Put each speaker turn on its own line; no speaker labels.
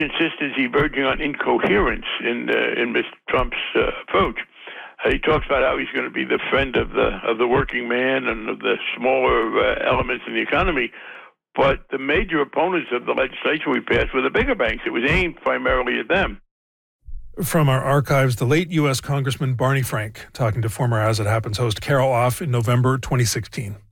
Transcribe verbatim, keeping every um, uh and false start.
Consistency verging on incoherence in uh, in Mister Trump's uh, approach. Uh, he talks about how he's going to be the friend of the of the working man and of the smaller uh, elements in the economy. But the major opponents of the legislation we passed were the bigger banks. It was aimed primarily at them.
From our archives, the late U S Congressman Barney Frank talking to former As It Happens host Carol Off in November twenty sixteen.